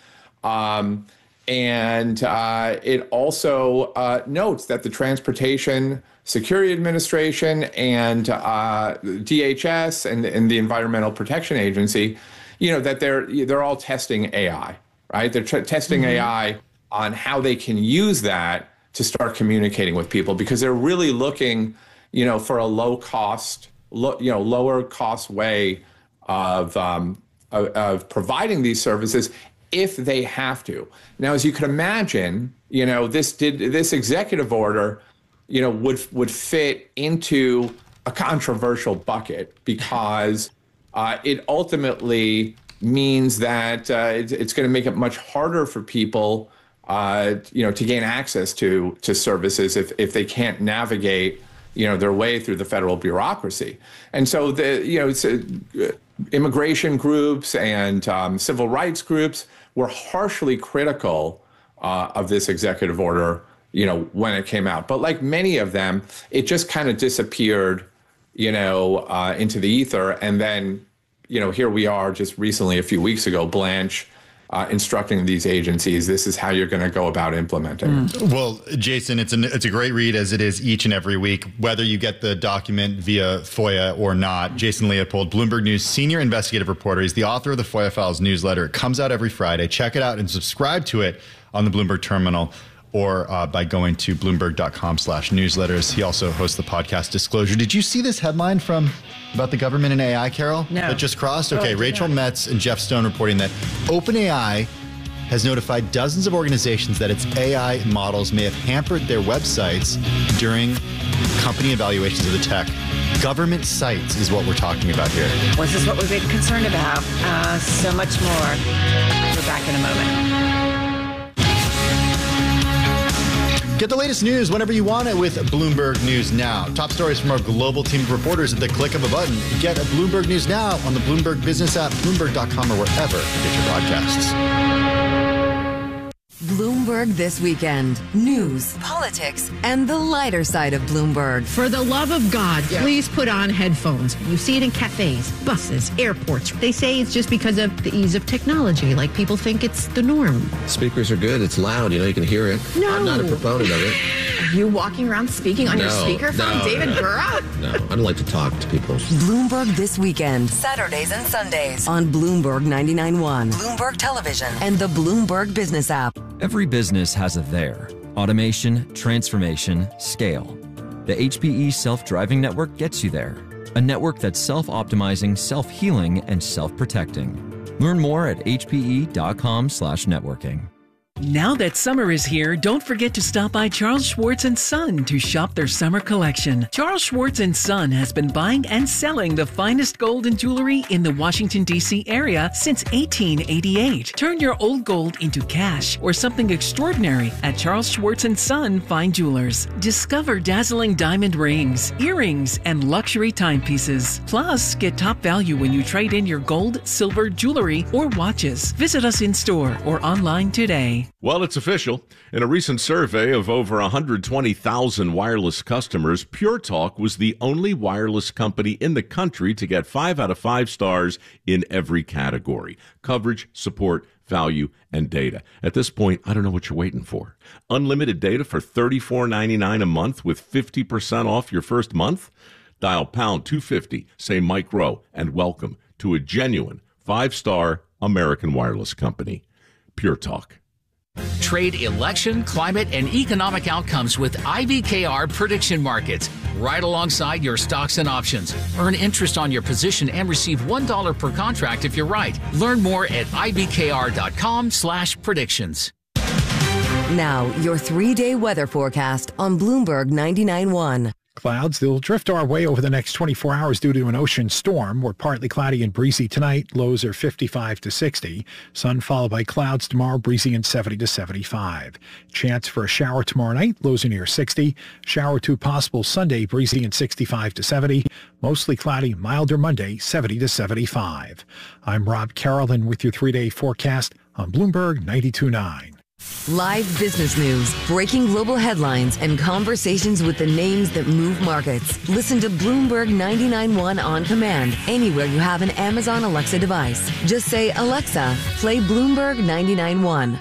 Um, and uh, it also uh, notes that the Transportation Security Administration and uh, D H S and, and the Environmental Protection Agency, you know, that they're they're all testing A I, right? They're t- testing mm-hmm. A I on how they can use that to start communicating with people because they're really looking, you know, for a low cost, Lo, you know, lower cost way of, um, of of providing these services if they have to. Now, as you can imagine, you know, this did this executive order, you know, would would fit into a controversial bucket because uh, it ultimately means that uh, it's, it's going to make it much harder for people, uh, you know, to gain access to to services if if they can't navigate, you know, their way through the federal bureaucracy. And so the you know, it's, uh, immigration groups and um, civil rights groups were harshly critical uh, of this executive order, you know, when it came out. But like many of them, it just kind of disappeared, you know, uh, into the ether. And then, you know, here we are just recently, a few weeks ago, Blanche uh, instructing these agencies, this is how you're going to go about implementing it. Well, Jason, it's, an, it's a great read, as it is each and every week, whether you get the document via FOIA or not. Jason Leopold, Bloomberg News senior investigative reporter. He's the author of the FOIA Files newsletter. It comes out every Friday. Check it out and subscribe to it on the Bloomberg terminal or uh, by going to bloomberg.com slash newsletters. He also hosts the podcast Disclosure. Did you see this headline from about the government and A I, Carol? No. That just crossed? Oh, Okay, Rachel not. Metz and Jeff Stone reporting that OpenAI has notified dozens of organizations that its A I models may have hampered their websites during company evaluations of the tech. Government sites is what we're talking about here. Well, this is what we've been concerned about. Uh, so much more. We're back in a moment. Get the latest news whenever you want it with Bloomberg News Now. Top stories from our global team of reporters at the click of a button. Get Bloomberg News Now on the Bloomberg Business app, Bloomberg dot com, or wherever you get your podcasts. Bloomberg This Weekend. News, politics, and the lighter side of Bloomberg. For the love of God, please put on headphones. You see it in cafes, buses, airports. They say it's just because of the ease of technology, like people think it's the norm. Speakers are good. It's loud. You know, you can hear it. No. I'm not a proponent of it. Are you walking around speaking on no, your speakerphone, no, David no, Gura? No, I don't like to talk to people. Bloomberg This Weekend. Saturdays and Sundays on Bloomberg ninety-nine point one, Bloomberg Television, and the Bloomberg Business app. Every business has a there. Automation, transformation, scale. The H P E Self-Driving Network gets you there. A network that's self-optimizing, self-healing, and self-protecting. Learn more at h p e dot com slash networking. Now that summer is here, don't forget to stop by Charles Schwartz and Son to shop their summer collection. Charles Schwartz and Son has been buying and selling the finest gold and jewelry in the Washington, D C area since eighteen eighty-eight. Turn your old gold into cash or something extraordinary at Charles Schwartz and Son Fine Jewelers. Discover dazzling diamond rings, earrings, and luxury timepieces. Plus, get top value when you trade in your gold, silver, jewelry, or watches. Visit us in store or online today. Well, it's official. In a recent survey of over one hundred twenty thousand wireless customers, Pure Talk was the only wireless company in the country to get five out of five stars in every category: coverage, support, value, and data. At this point, I don't know what you're waiting for. Unlimited data for thirty-four ninety-nine a month with fifty percent off your first month? Dial pound two fifty, say Mike Rowe, and welcome to a genuine five-star American wireless company. Pure Talk. Trade election, climate, and economic outcomes with I B K R prediction markets, right alongside your stocks and options. Earn interest on your position and receive one dollar per contract if you're right. Learn more at I B K R dot com slash predictions. Now, your three-day weather forecast on Bloomberg ninety-nine point one. Clouds, they'll drift our way over the next twenty-four hours due to an ocean storm. We're partly cloudy and breezy tonight. Lows are fifty-five to sixty. Sun followed by clouds tomorrow, breezy and seventy to seventy-five. Chance for a shower tomorrow night. Lows are near sixty. Shower two possible Sunday, breezy and sixty-five to seventy. Mostly cloudy, milder Monday, seventy to seventy-five. I'm Rob Carrollton with your three-day forecast on Bloomberg ninety-two point nine. Live business news, breaking global headlines, and conversations with the names that move markets. Listen to Bloomberg ninety-nine point one on command anywhere you have an Amazon Alexa device. Just say, Alexa, play Bloomberg ninety-nine point one.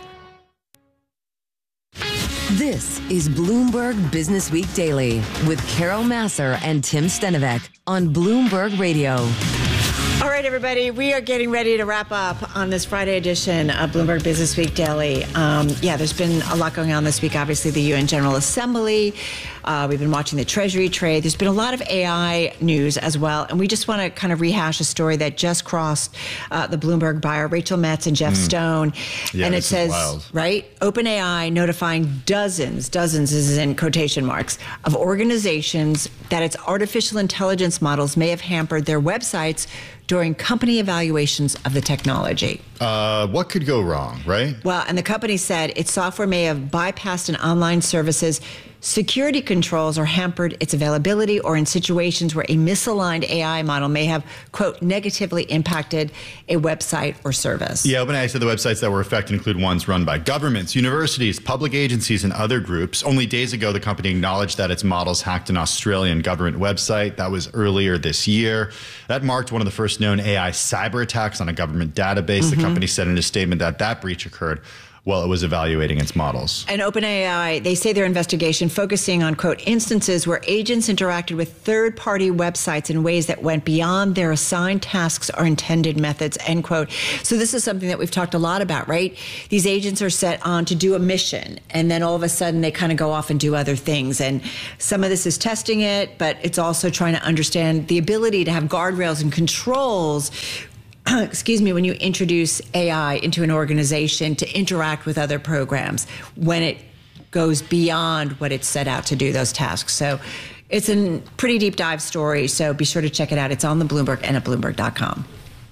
This is Bloomberg Business Week Daily with Carol Massar and Tim Stenovec on Bloomberg Radio. All right, everybody, we are getting ready to wrap up on this Friday edition of Bloomberg Business Week Daily. Um, yeah, there's been a lot going on this week. Obviously, the U N General Assembly. Uh, we've been watching the Treasury trade. There's been a lot of A I news as well. And we just want to kind of rehash a story that just crossed uh, the Bloomberg buyer, Rachel Metz and Jeff mm. Stone. Yeah, and it this says, is wild. right, OpenAI notifying dozens, dozens is in quotation marks, of organizations that its artificial intelligence models may have hampered their websites during company evaluations of the technology. Uh, what could go wrong, right? Well, and the company said its software may have bypassed an online service's security controls or hampered its availability, or in situations where a misaligned A I model may have, quote, negatively impacted a website or service. Yeah, OpenAI said the websites that were affected include ones run by governments, universities, public agencies, and other groups. Only days ago, the company acknowledged that its models hacked an Australian government website. That was earlier this year. That marked one of the first known A I cyber attacks on a government database. Mm-hmm. The company said in a statement that that breach occurred while it was evaluating its models. And OpenAI, they say their investigation focusing on, quote, instances where agents interacted with third-party websites in ways that went beyond their assigned tasks or intended methods, end quote. So this is something that we've talked a lot about, right? These agents are set on to do a mission, and then all of a sudden they kind of go off and do other things. And some of this is testing it, but it's also trying to understand the ability to have guardrails and controls excuse me, when you introduce A I into an organization to interact with other programs, when it goes beyond what it's set out to do, those tasks. So it's a pretty deep dive story, so be sure to check it out. It's on the Bloomberg and at Bloomberg dot com.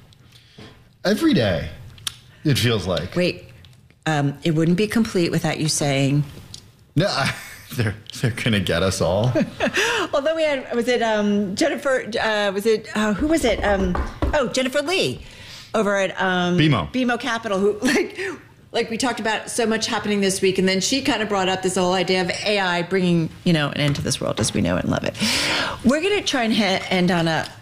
Every day, it feels like. Wait, um, it wouldn't be complete without you saying... No, I, they're, they're going to get us all. Although we had, was it um, Jennifer, uh, was it, uh, who was it? Um, oh, Jennifer Lee over at um, B M O. B M O Capital, who, like, like we talked about so much happening this week. And then she kind of brought up this whole idea of A I bringing, you know, an end to this world as we know it and love it. We're going to try and ha- end on a,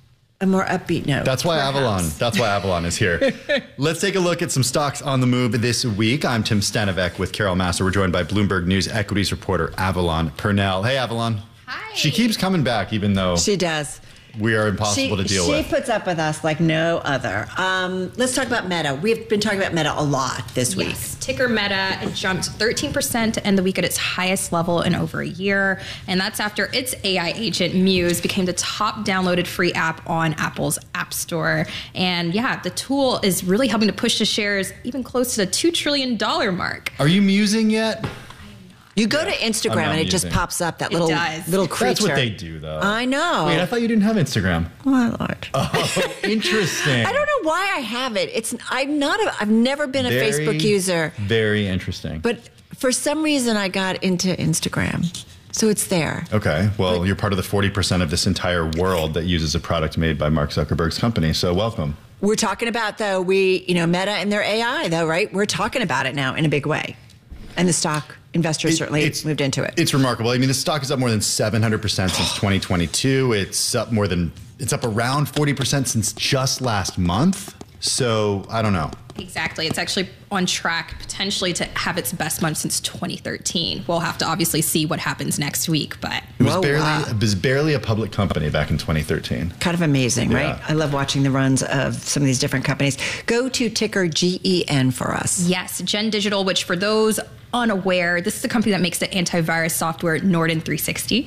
a more upbeat note. That's why perhaps. Avalon. That's why Avalon is here. Let's take a look at some stocks on the move this week. I'm Tim Stanovec with Carol Massar. We're joined by Bloomberg News equities reporter Avalon Purnell. Hey, Avalon. Hi. She keeps coming back, even though she does. We are impossible she, to deal she with. She puts up with us like no other. Um, let's talk about Meta. We've been talking about Meta a lot this week. Yes, ticker Meta, it jumped thirteen percent to end the week at its highest level in over a year. And that's after its A I agent, Muse, became the top downloaded free app on Apple's App Store. And yeah, the tool is really helping to push the shares even close to the two trillion dollars mark. Are you musing yet? You go to Instagram and it musing. just pops up, that It little does. little creature. That's what they do, though. I know. Wait, I thought you didn't have Instagram. My Lord. Oh, interesting. I don't know why I have it. It's I'm not a. I've never been a very, Facebook user. Very interesting. But for some reason, I got into Instagram, so it's there. Okay. Well, but, you're part of the forty percent of this entire world that uses a product made by Mark Zuckerberg's company. So welcome. We're talking about though we you know Meta and their A I though, right? We're talking about it now in a big way, and the stock. Investors it, certainly moved into it. It's remarkable. I mean, the stock is up more than seven hundred percent since twenty twenty-two. It's up more than, it's up around forty percent since just last month. So I don't know. Exactly. It's actually on track potentially to have its best month since twenty thirteen. We'll have to obviously see what happens next week, but it was Whoa, barely wow. it was barely a public company back in twenty thirteen. Kind of amazing, yeah. right? I love watching the runs of some of these different companies. Go to ticker G E N for us. Yes, Gen Digital, which for those unaware, this is the company that makes the antivirus software Norton three sixty.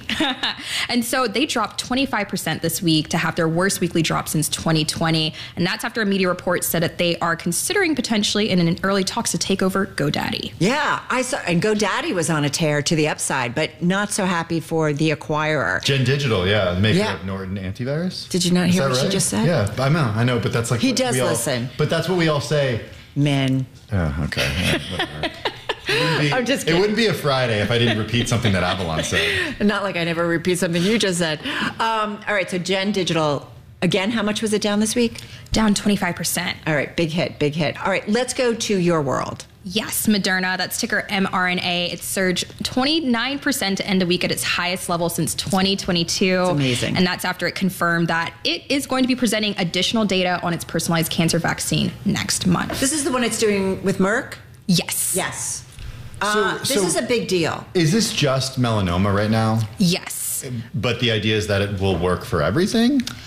And so they dropped twenty-five percent this week to have their worst weekly drop since twenty twenty. And that's after a media report said that they are considering potentially in an early talks to take over GoDaddy. Yeah, I saw, and GoDaddy was on a tear to the upside, but not so happy for the acquirer. Gen Digital, yeah, the maker Yeah. of Norton antivirus. Did you not Is hear that what she right? just said? Yeah, I know, I know, but that's like He what does we all- listen. But that's what we all say. Men. Oh, okay. Yeah, whatever. It wouldn't be, I'm just it kidding. wouldn't be a Friday if I didn't repeat something that Avalon said. Not like I never repeat something you just said. Um, all right, so Gen Digital, again, how much was it down this week? Down twenty-five percent. All right, big hit, big hit. All right, let's go to your world. Yes, Moderna, that's ticker M R N A. It surged twenty-nine percent to end the week at its highest level since twenty twenty-two. That's amazing. And that's after it confirmed that it is going to be presenting additional data on its personalized cancer vaccine next month. This is the one it's doing with Merck? Yes. Yes. Uh, So- this so- is a big deal. Is this just melanoma right now? Yes. But the idea is that it will work for everything?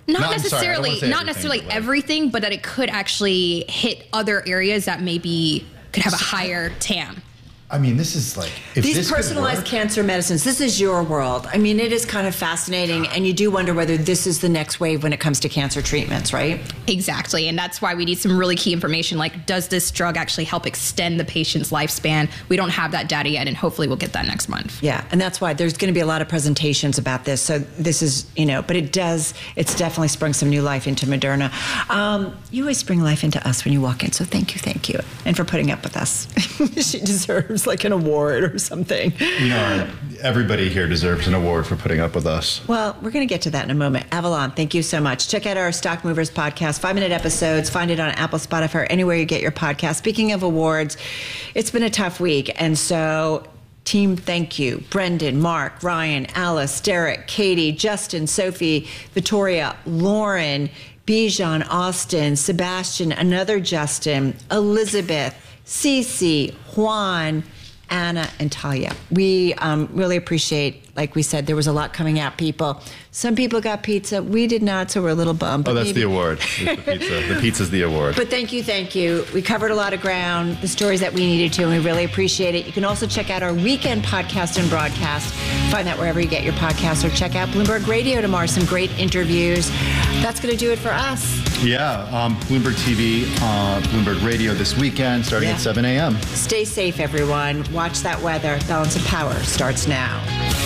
Not, No, I'm sorry, I don't necessarily, wanna say not everything, necessarily but like- everything, but that it could actually hit other areas that maybe could have a higher T A M. I mean, this is like if These this could personalized work- cancer medicines, this is your world. I mean, it is kind of fascinating, and you do wonder whether this is the next wave when it comes to cancer treatments, right? Exactly, and that's why we need some really key information, like does this drug actually help extend the patient's lifespan? We don't have that data yet, and hopefully we'll get that next month. Yeah, and that's why there's going to be a lot of presentations about this. So this is, you know, but it does, it's definitely sprung some new life into Moderna. Um, you always bring life into us when you walk in, so thank you, thank you, and for putting up with us. She deserves like an award or something. You know, everybody here deserves an award for putting up with us. Well, we're going to get to that in a moment. Avalon, thank you so much. Check out our Stock Movers podcast, five-minute episodes. Find it on Apple, Spotify, or anywhere you get your podcast. Speaking of awards, it's been a tough week, and so team, thank you. Brendan, Mark, Ryan, Alice, Derek, Katie, Justin, Sophie, Victoria, Lauren, Bijan, Austin, Sebastian, another Justin, Elizabeth, Cece, Juan, Anna, and Talia. We um, really appreciate, like we said, there was a lot coming at people. Some people got pizza. We did not, so we're a little bummed. Oh, that's maybe- the award. It's the pizza. The pizza's the award. But thank you, thank you. We covered a lot of ground, the stories that we needed to, and we really appreciate it. You can also check out our weekend podcast and broadcast. Find that wherever you get your podcasts, or check out Bloomberg Radio tomorrow. Some great interviews. That's going to do it for us. Yeah, um, Bloomberg T V, uh, Bloomberg Radio this weekend, starting Yeah. at seven a.m. Stay safe, everyone. Watch that weather. Balance of Power starts now.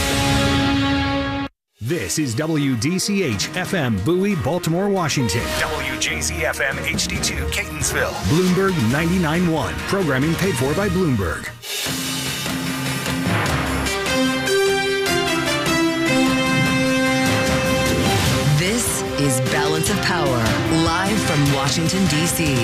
This is W D C H F M Bowie, Baltimore, Washington. W J Z F M H D two Catonsville. Bloomberg ninety-nine point one. Programming paid for by Bloomberg. This is Balance of Power, live from Washington, D C.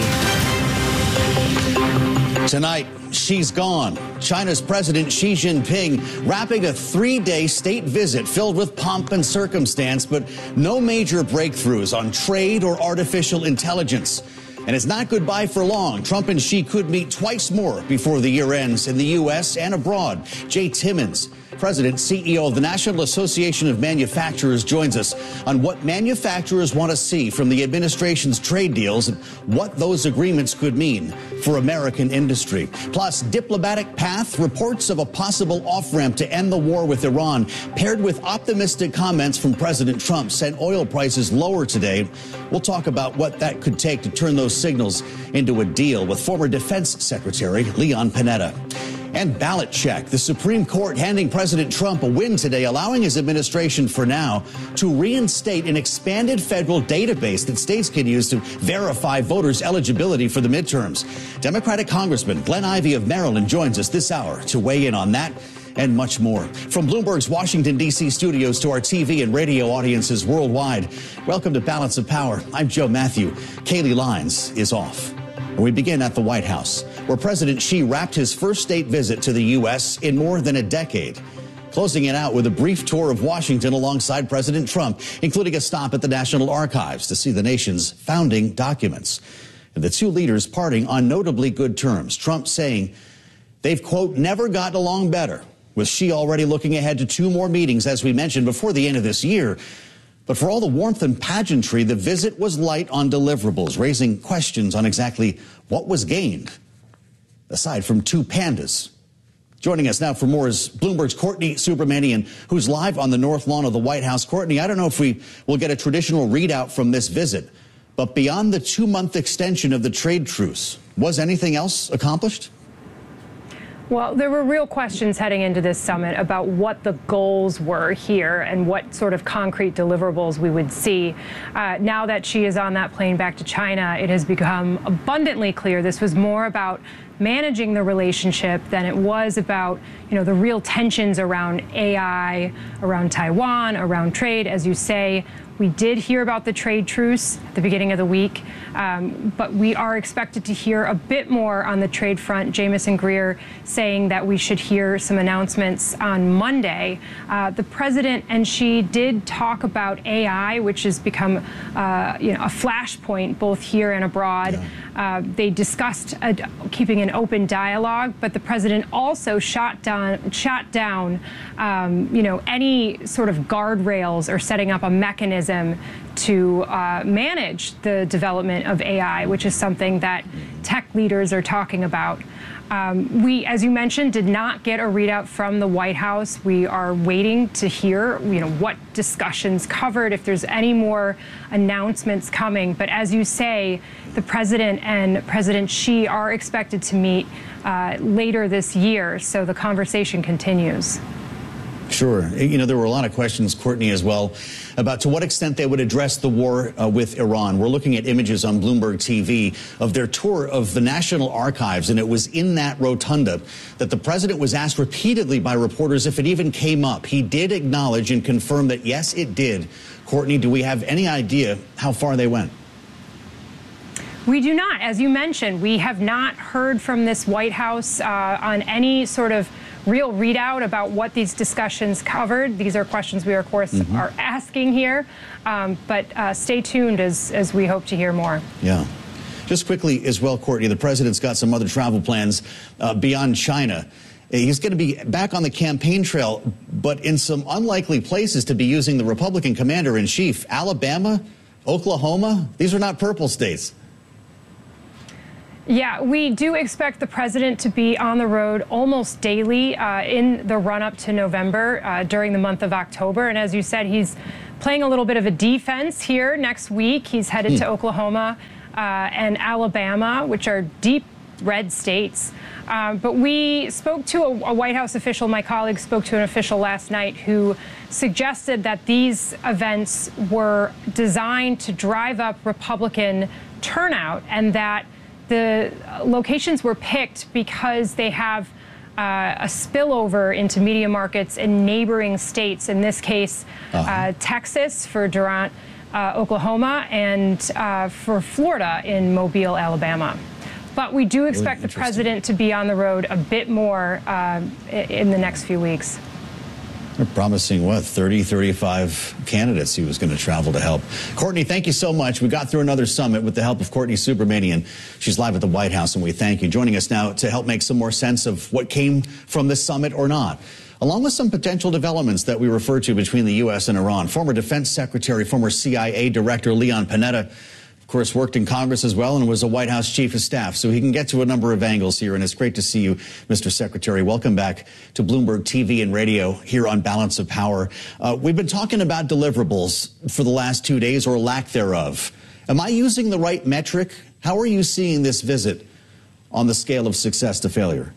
Tonight, she's gone. China's President Xi Jinping wrapping a three-day state visit filled with pomp and circumstance, but no major breakthroughs on trade or artificial intelligence. And it's not goodbye for long. Trump and Xi could meet twice more before the year ends in the U S and abroad. Jay Timmons, President, C E O of the National Association of Manufacturers, joins us on what manufacturers want to see from the administration's trade deals and what those agreements could mean for American industry. Plus, diplomatic path, reports of a possible off-ramp to end the war with Iran, paired with optimistic comments from President Trump, sent oil prices lower today. We'll talk about what that could take to turn those signals into a deal with former Defense Secretary Leon Panetta. And ballot check. The Supreme Court handing President Trump a win today, allowing his administration for now to reinstate an expanded federal database that states can use to verify voters' eligibility for the midterms. Democratic Congressman Glenn Ivey of Maryland joins us this hour to weigh in on that and much more. From Bloomberg's Washington, D C studios to our T V and radio audiences worldwide, welcome to Balance of Power. I'm Joe Matthew. Kaylee Lines is off. And we begin at the White House, where President Xi wrapped his first state visit to the U S in more than a decade, closing it out with a brief tour of Washington alongside President Trump, including a stop at the National Archives to see the nation's founding documents. And the two leaders parting on notably good terms, Trump saying they've, quote, never gotten along better, with Xi already looking ahead to two more meetings, as we mentioned, before the end of this year. But for all the warmth and pageantry, the visit was light on deliverables, raising questions on exactly what was gained, aside from two pandas. Joining us now for more is Bloomberg's Courtney Subramanian, who's live on the North Lawn of the White House. Courtney, I don't know if we will get a traditional readout from this visit, but beyond the two-month extension of the trade truce, was anything else accomplished? Well, there were real questions heading into this summit about what the goals were here and what sort of concrete deliverables we would see. Uh, now that she is on that plane back to China, it has become abundantly clear this was more about managing the relationship than it was about, you know, the real tensions around A I, around Taiwan, around trade. As you say, we did hear about the trade truce at the beginning of the week, um, but we are expected to hear a bit more on the trade front. Jamieson Greer saying that we should hear some announcements on Monday. Uh, the president and she did talk about A I, which has become uh, you know, a flashpoint both here and abroad. Yeah. Uh, they discussed uh, keeping an open dialogue, but the president also shot down, shot down um, you know, any sort of guardrails or setting up a mechanism to uh, manage the development of A I, which is something that tech leaders are talking about. Um, we, as you mentioned, did not get a readout from the White House. We are waiting to hear, you know, what discussions covered, if there's any more announcements coming. But as you say, the president and President Xi are expected to meet uh, later this year, so the conversation continues. Sure. You know, there were a lot of questions, Courtney, as well, about to what extent they would address the war uh, with Iran. We're looking at images on Bloomberg T V of their tour of the National Archives, and it was in that rotunda that the president was asked repeatedly by reporters if it even came up. He did acknowledge and confirm that, yes, it did. Courtney, do we have any idea how far they went? We do not. As you mentioned, we have not heard from this White House uh, on any sort of real readout about what these discussions covered. These are questions we, of course, mm-hmm. are asking here. Um, but uh, stay tuned as, as we hope to hear more. Yeah. Just quickly as well, Courtney, the president's got some other travel plans uh, beyond China. He's going to be back on the campaign trail, but in some unlikely places to be using the Republican commander-in-chief. Alabama, Oklahoma, these are not purple states. Yeah, we do expect the president to be on the road almost daily uh, in the run-up to November uh, during the month of October. And as you said, he's playing a little bit of a defense here next week. He's headed hmm. to Oklahoma uh, and Alabama, which are deep red states. Um, but we spoke to a, a White House official, my colleague spoke to an official last night who suggested that these events were designed to drive up Republican turnout and that the locations were picked because they have uh, a spillover into media markets in neighboring states, in this case, uh-huh. uh, Texas for Durant, uh, Oklahoma, and uh, for Florida in Mobile, Alabama. But we do expect really the president to be on the road a bit more uh, in the next few weeks. They're promising, what, thirty, thirty-five candidates he was going to travel to help. Courtney, thank you so much. We got through another summit with the help of Courtney Subramanian. She's live at the White House, and we thank you. Joining us now to help make some more sense of what came from this summit or not, along with some potential developments that we refer to between the U S and Iran. Former Defense Secretary, former C I A Director Leon Panetta, of course, worked in Congress as well and was a White House Chief of Staff, so he can get to a number of angles here, and it's great to see you, Mister Secretary. Welcome back to Bloomberg T V and radio here on Balance of Power. Uh, we've been talking about deliverables for the last two days, or lack thereof. Am I using the right metric? How are you seeing this visit on the scale of success to failure?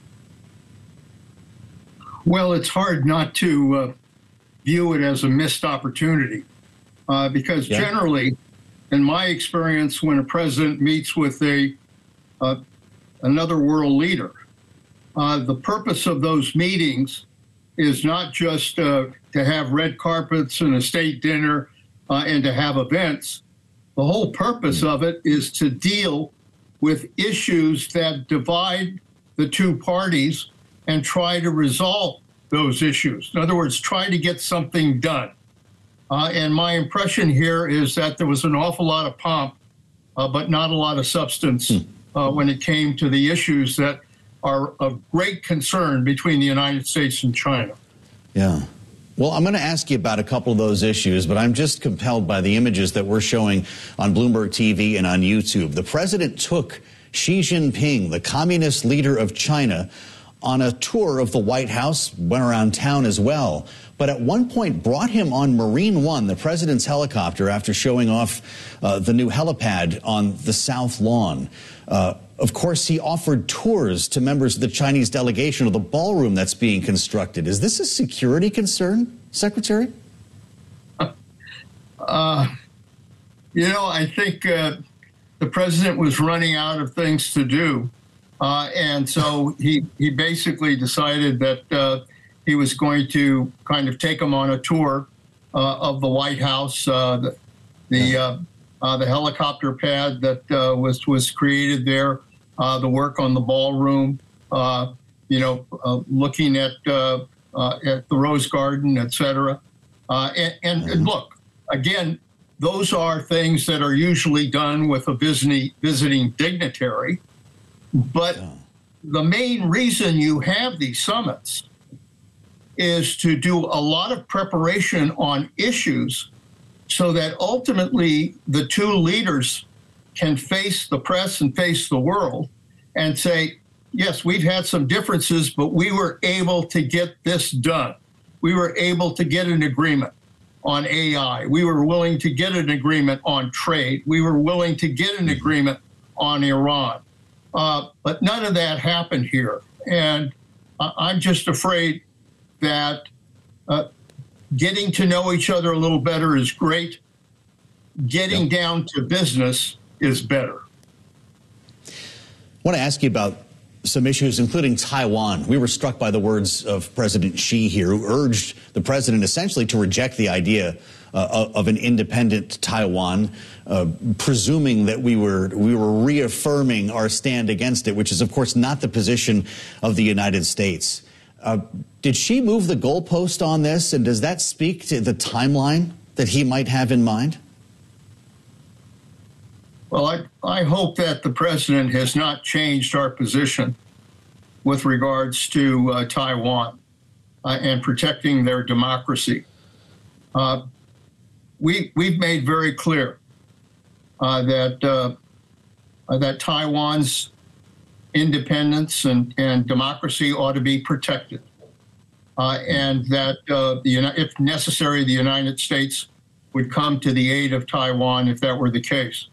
Well, it's hard not to uh, view it as a missed opportunity uh, because yeah. generally, in my experience, when a president meets with a uh, another world leader, uh, the purpose of those meetings is not just uh, to have red carpets and a state dinner uh, and to have events. The whole purpose of it is to deal with issues that divide the two parties and try to resolve those issues. In other words, try to get something done. Uh, and my impression here is that there was an awful lot of pomp, uh, but not a lot of substance uh, when it came to the issues that are of great concern between the United States and China. Yeah. Well, I'm going to ask you about a couple of those issues, but I'm just compelled by the images that we're showing on Bloomberg T V and on YouTube. The president took Xi Jinping, the communist leader of China, on a tour of the White House, went around town as well, but at one point brought him on Marine One, the president's helicopter, after showing off uh, the new helipad on the South Lawn. Uh, of course, he offered tours to members of the Chinese delegation of the ballroom that's being constructed. Is this a security concern, Secretary? Uh, you know, I think uh, the president was running out of things to do. Uh, and so he, he basically decided that uh, he was going to kind of take him on a tour uh, of the White House, uh, the the, uh, uh, the helicopter pad that uh, was was created there, uh, the work on the ballroom, uh, you know, uh, looking at uh, uh, at the Rose Garden, et cetera. Uh, and, and, and look, again, those are things that are usually done with a visiting visiting dignitary. But the main reason you have these summits is to do a lot of preparation on issues so that ultimately the two leaders can face the press and face the world and say, yes, we've had some differences, but we were able to get this done. We were able to get an agreement on A I. We were willing to get an agreement on trade. We were willing to get an agreement on Iran. Uh, but none of that happened here. And uh, I'm just afraid that uh, getting to know each other a little better is great. Getting yep. down to business is better. I want to ask you about some issues, including Taiwan. We were struck by the words of President Xi here, who urged the president essentially to reject the idea uh, of an independent Taiwan, uh, presuming that we were we were reaffirming our stand against it, which is, of course, not the position of the United States. Uh, did Xi move the goalpost on this, and does that speak to the timeline that he might have in mind? Well, I, I hope that the president has not changed our position with regards to uh, Taiwan uh, and protecting their democracy. Uh, we, we've made very clear uh, that, uh, uh, that Taiwan's independence and, and democracy ought to be protected, uh, and that, uh, the, if necessary, the United States would come to the aid of Taiwan if that were the case.